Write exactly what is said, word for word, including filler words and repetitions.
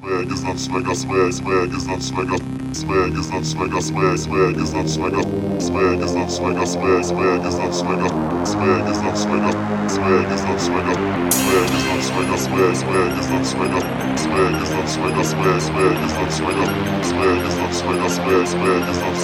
Swag is not swagger, swag, swag is not swagger. Swag is not swagger, swag, swag is not swagger. Swag is not swagger, swag, swag is not swagger. Swag is not swagger, swag is not swagger. Swag is not swagger, swag, swag is not swagger. Swag is not swagger, swag, swag is not swagger. Swag is not swagger, swag, swag is not